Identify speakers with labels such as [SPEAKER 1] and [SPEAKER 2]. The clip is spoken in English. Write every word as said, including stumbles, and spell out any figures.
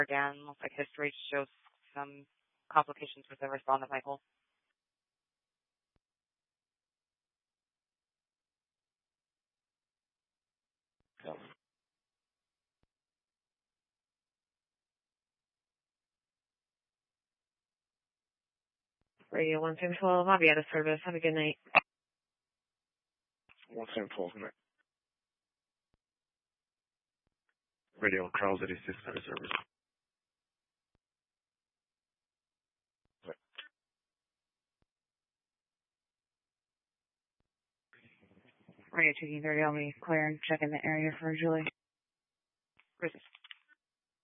[SPEAKER 1] again. Looks like history shows some complications with the respondent, Michael.
[SPEAKER 2] Yeah.
[SPEAKER 3] Radio one seven twelve, I'll be out of service. Have a good night.
[SPEAKER 2] one seven twelve, good night. Radio on Charles eighty-six, out of service.
[SPEAKER 3] Radio two thirty, I'll be clear and check in the area for Julie.
[SPEAKER 1] Received.